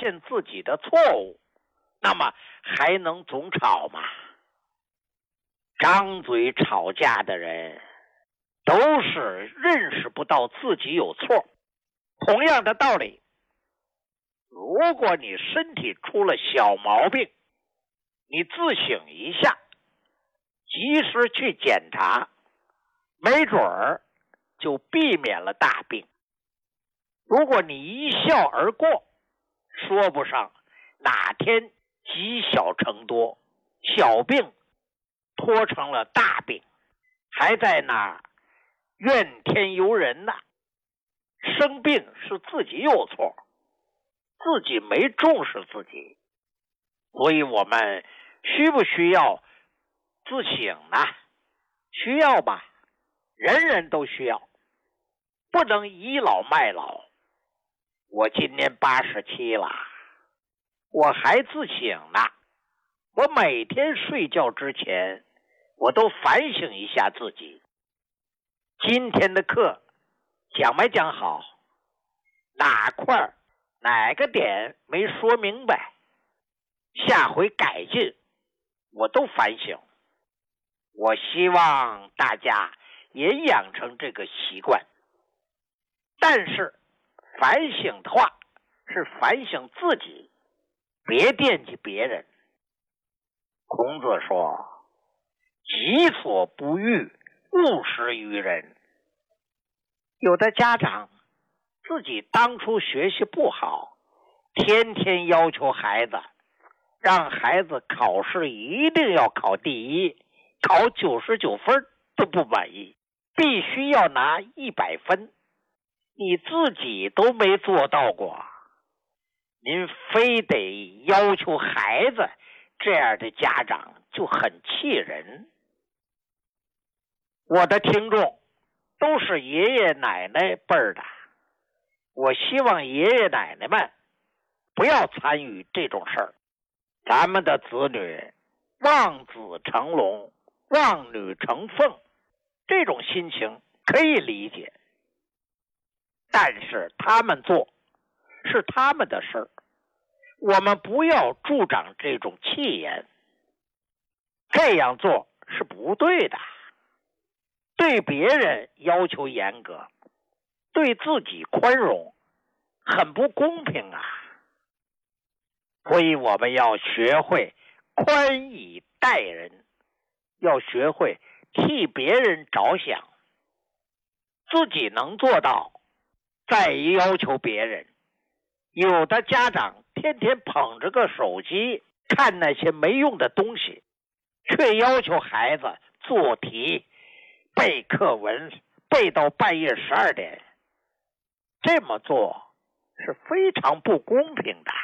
现自己的错误，那么还能总吵吗？张嘴吵架的人都是认识不到自己有错。同样的道理，如果你身体出了小毛病，你自省一下，及时去检查，没准儿就避免了大病。如果你一笑而过，说不上哪天积小成多，小病拖成了大病，还在那儿怨天尤人呢。生病是自己有错，自己没重视自己，所以我们需不需要自省呢？需要吧，人人都需要，不能倚老卖老。我今年87了，我还自省呢。我每天睡觉之前，我都反省一下自己，今天的课讲没讲好，哪块哪个点没说明白，下回改进，我都反省。我希望大家也养成这个习惯。但是反省的话是反省自己，别惦记别人。孔子说，己所不欲，勿施于人。有的家长自己当初学习不好，天天要求孩子，让孩子考试一定要考第一，考99分都不满意，必须要拿100分。你自己都没做到过，您非得要求孩子，这样的家长就很气人。我的听众都是爷爷奶奶辈儿的，我希望爷爷奶奶们不要参与这种事儿。咱们的子女望子成龙，望女成凤，这种心情可以理解，但是他们做是他们的事儿，我们不要助长这种气焰，这样做是不对的。对别人要求严格，对自己宽容，很不公平啊。所以我们要学会宽以待人，要学会替别人着想，自己能做到再要求别人。有的家长天天捧着个手机看那些没用的东西，却要求孩子做题背课文，背到半夜12点，这么做是非常不公平的。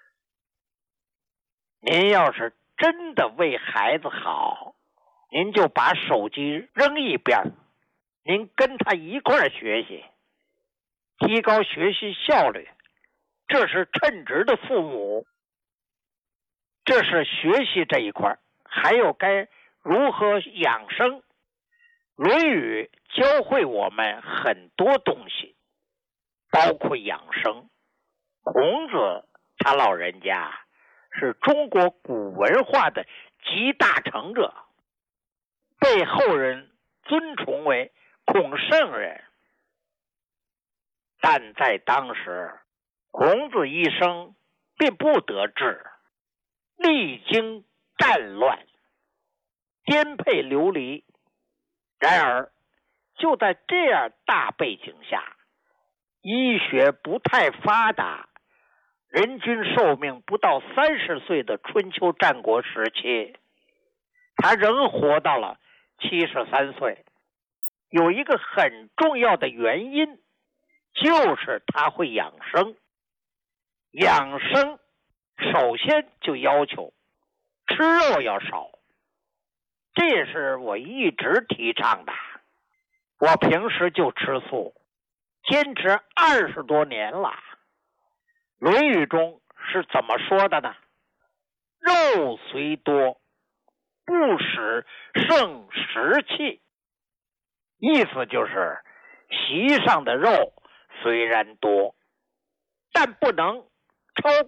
您要是真的为孩子好，您就把手机扔一边，您跟他一块儿学习，提高学习效率，这是称职的父母。这是学习这一块，还有该如何养生。论语教会我们很多东西，包括养生。孔子他老人家是中国古文化的集大成者，被后人尊崇为孔圣人。但在当时，孔子一生并不得志，历经战乱，颠沛流离。然而就在这样大背景下，医学不太发达，人均寿命不到30岁的春秋战国时期，他仍活到了73岁。有一个很重要的原因，就是他会养生。养生首先就要求吃肉要少，这也是我一直提倡的。我平时就吃素，坚持20多年了。论语中是怎么说的呢？肉虽多，不使胜食气。意思就是席上的肉虽然多，但不能超过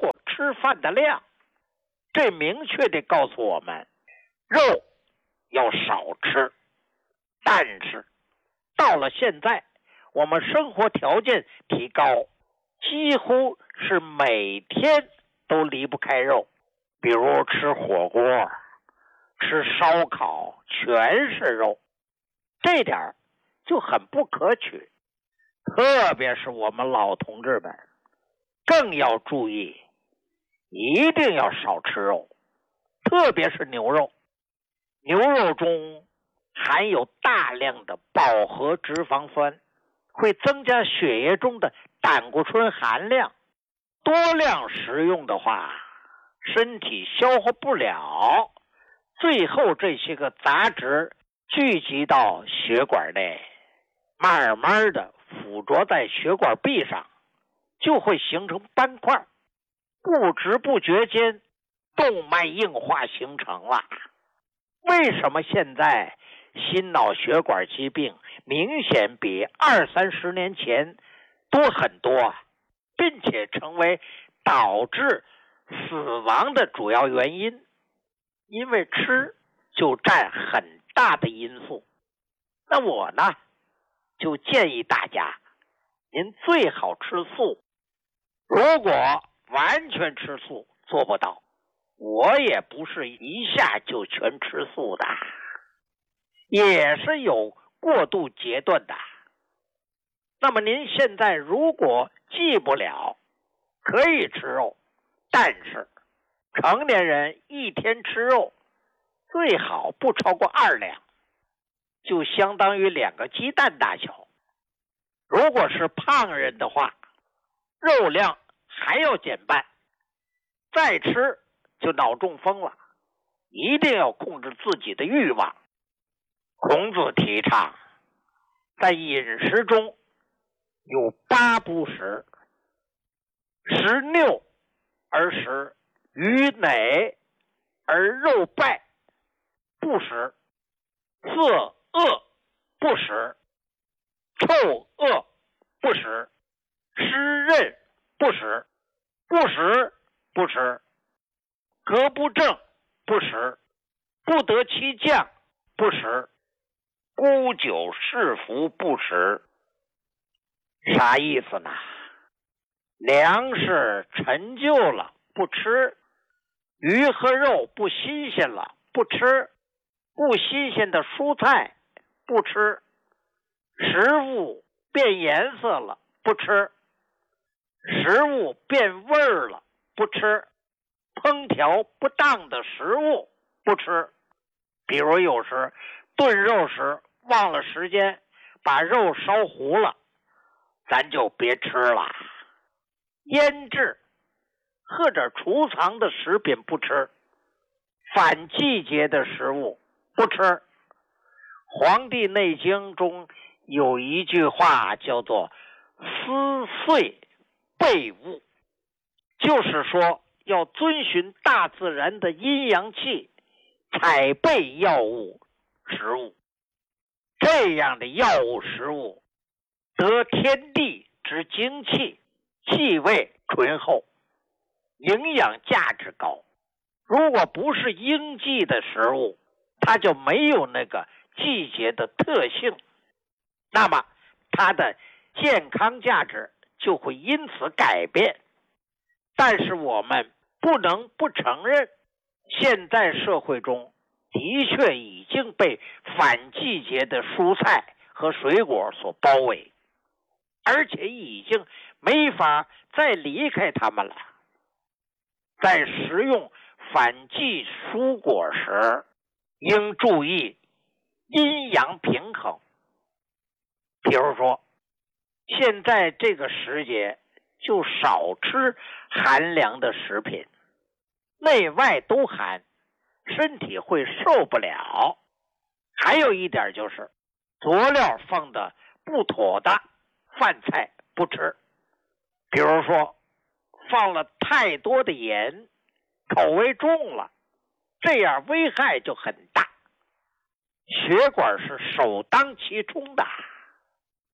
吃饭的量。这明确地告诉我们，肉要少吃。但是到了现在，我们生活条件提高，几乎是每天都离不开肉，比如吃火锅、吃烧烤，全是肉，这点就很不可取。特别是我们老同志们更要注意，一定要少吃肉，特别是牛肉。牛肉中含有大量的饱和脂肪酸，会增加血液中的胆固醇含量。多量食用的话，身体消化不了，最后这些个杂质聚集到血管内，慢慢的附着在血管壁上，就会形成斑块，不知不觉间动脉硬化形成了。为什么现在心脑血管疾病明显比20-30年前多很多，并且成为导致死亡的主要原因？因为吃就占很大的因素。那我呢，就建议大家，您最好吃素。如果完全吃素做不到，我也不是一下就全吃素的，也是有过渡阶段的。那么您现在如果忌不了，可以吃肉，但是成年人一天吃肉最好不超过2两，就相当于2个鸡蛋大小。如果是胖人的话，肉量还要减半，再吃就脑中风了，一定要控制自己的欲望。孔子提倡在饮食中有8不食：食拗而食，鱼馁而肉败不食，色恶不食，臭恶不食，湿润不食，不食不食，格不正不食，不得其将不食，沽酒试服不食。啥意思呢？粮食陈旧了不吃，鱼和肉不新鲜了不吃，不新鲜的蔬菜不吃，食物变颜色了不吃，食物变味儿了不吃，烹调不当的食物不吃。比如有时炖肉时忘了时间，把肉烧糊了，咱就别吃了。腌制或者储藏的食品不吃，反季节的食物不吃。《黄帝内经》中有一句话叫做思岁备物，就是说要遵循大自然的阴阳气，采备药物食物。这样的药物食物得天地之精气，气味醇厚，营养价值高。如果不是应季的食物，它就没有那个季节的特性，那么它的健康价值就会因此改变。但是我们不能不承认，现在社会中的确已经被反季节的蔬菜和水果所包围，而且已经没法再离开它们了。在食用反季蔬果时，应注意阴阳平衡。比如说，现在这个时节就少吃寒凉的食品，内外都寒，身体会受不了。还有一点就是，佐料放的不妥的饭菜不吃，比如说放了太多的盐，口味重了，这样危害就很大，血管是首当其冲的。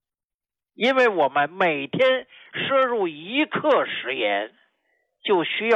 因为我们每天摄入1克食盐，就需要